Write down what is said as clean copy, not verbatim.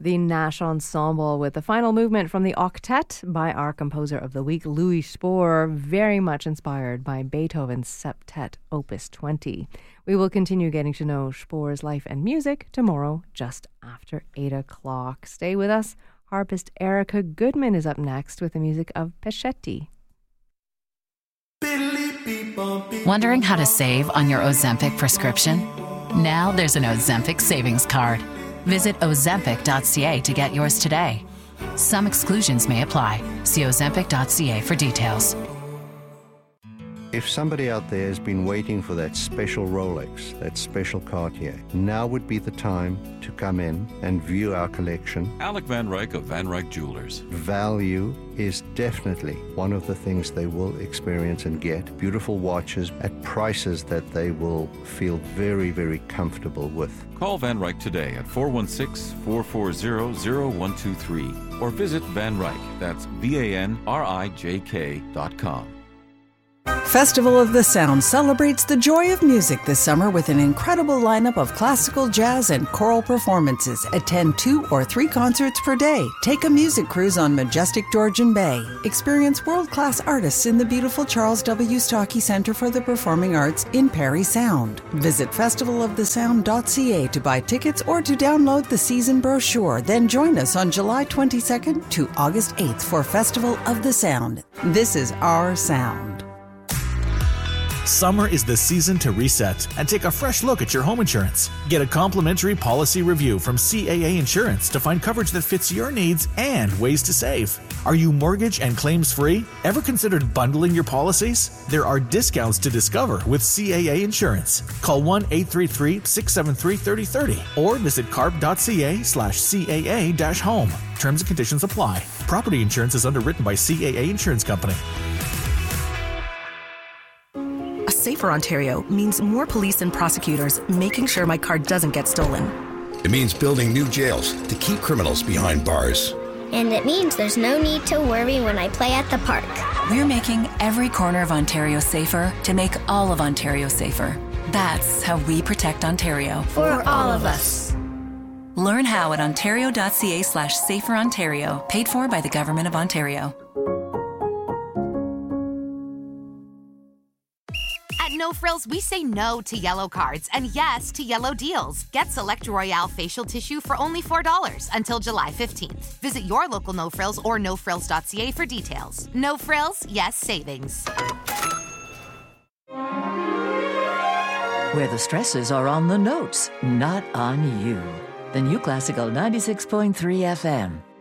The Nash Ensemble with the final movement from the Octet by our composer of the week, Louis Spohr, very much inspired by Beethoven's Septet Opus 20. We will continue getting to know Spohr's life and music tomorrow just after 8 o'clock. Stay with us. Harpist Erica Goodman is up next with the music of Pescetti. Wondering how to save on your Ozempic prescription? Now there's an Ozempic savings card. Visit Ozempic.ca to get yours today. Some exclusions may apply. See Ozempic.ca for details. If somebody out there has been waiting for that special Rolex, that special Cartier, now would be the time to come in and view our collection. Alec Van Ryk of Van Ryk Jewelers. Value is definitely one of the things they will experience and get. Beautiful watches at prices that they will feel very, very comfortable with. Call Van Ryk today at 416-440-0123 or visit Van Ryk, that's VANRIJK.com. Festival of the Sound celebrates the joy of music this summer with an incredible lineup of classical, jazz, and choral performances. Attend 2 or 3 concerts per day. Take a music cruise on majestic Georgian Bay. Experience world-class artists in the beautiful Charles W. Stockey Center for the Performing Arts in Parry Sound. Visit festivalofthesound.ca to buy tickets or to download the season brochure. Then join us on July 22nd to August 8th for Festival of the Sound. This is our sound. Summer is the season to reset and take a fresh look at your home insurance. Get a complimentary policy review from CAA Insurance to find coverage that fits your needs and ways to save. Are you mortgage and claims free? Ever considered bundling your policies? There are discounts to discover with CAA Insurance. Call 1-833-673-3030 or visit carp.ca/CAA-home. Terms and conditions apply. Property insurance is underwritten by CAA Insurance Company. A safer Ontario means more police and prosecutors making sure my car doesn't get stolen. It means building new jails to keep criminals behind bars. And it means there's no need to worry when I play at the park. We're making every corner of Ontario safer to make all of Ontario safer. That's how we protect Ontario. For all of us. Learn how at ontario.ca/saferontario, paid for by the Government of Ontario. No Frills, we say no to yellow cards and yes to yellow deals. Get Select Royale facial tissue for only $4 until July 15th. Visit your local No Frills or nofrills.ca for details. No Frills, yes savings. Where the stresses are on the notes, not on you. The new Classical 96.3 FM.